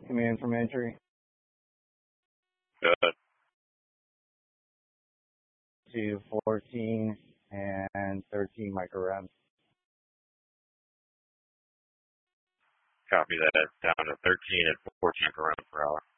Command from entry. Good. To 14 and 13 microreps. Copy that. Down to 13 and 14 per round per hour.